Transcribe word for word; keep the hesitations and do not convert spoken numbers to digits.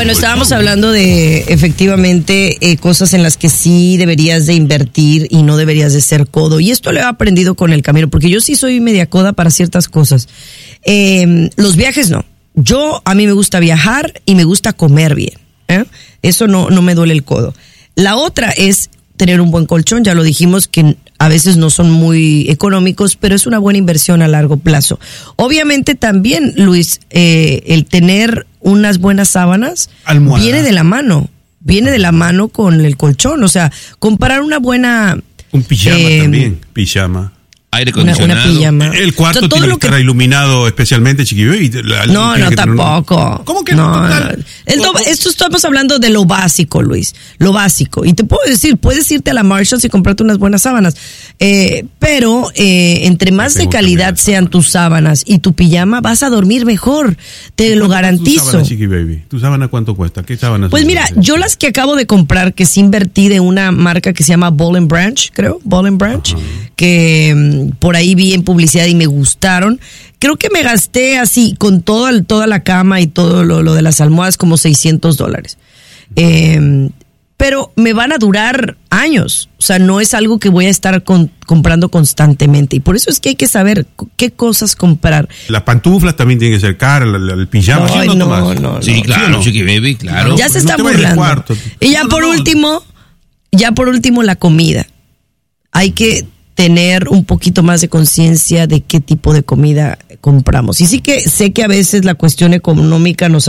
Bueno, estábamos hablando de efectivamente eh, cosas en las que sí deberías de invertir y no deberías de ser codo. Y esto lo he aprendido con el camino, porque yo sí soy media coda para ciertas cosas. Eh, los viajes no. Yo, a mí me gusta viajar y me gusta comer bien. ¿eh? Eso no, no me duele el codo. La otra es tener un buen colchón. Ya lo dijimos que a veces no son muy económicos, pero es una buena inversión a largo plazo. Obviamente también, Luis, eh, el tener unas buenas sábanas Almohada. viene de la mano, viene de la mano con el colchón. O sea, comprar una buena... Un pijama eh, también, pijama. Aire acondicionado. Una, una pijama. El cuarto o sea, tiene que estar que... iluminado especialmente, Chiqui Baby. No, no, tampoco. Un... ¿Cómo que no? no? no. El do... Esto estamos hablando de lo básico, Luis. Lo básico. Y te puedo decir, puedes irte a la Marshalls y comprarte unas buenas sábanas. Eh, pero eh, entre más de calidad sean tus sábanas y tu pijama, vas a dormir mejor. Te lo garantizo. ¿Tu sábana, Chiqui Baby? ¿Tu sábana cuánto cuesta? ¿Qué sábanas? Pues mira, yo las que acabo de comprar, que sí invertí de una marca que se llama Ball and Branch, creo. Ball and Branch. Ajá. Que por ahí vi en publicidad y me gustaron. Creo que me gasté así con todo, toda la cama y todo lo, lo de las almohadas como seiscientos dólares. Eh, pero me van a durar años. O sea, no es algo que voy a estar con, comprando constantemente. Y por eso es que hay que saber qué cosas comprar. Las pantuflas también tienen que ser caras, el, el pijama. Ay, no, no, no, sí, no. claro, ¿Sí no? Chiqui Baby, claro. Ya se está no burlando. Y ya no, por no, no. último, ya por último la comida. Hay que tener un poquito más de conciencia de qué tipo de comida compramos. Y sí que sé que a veces la cuestión económica nos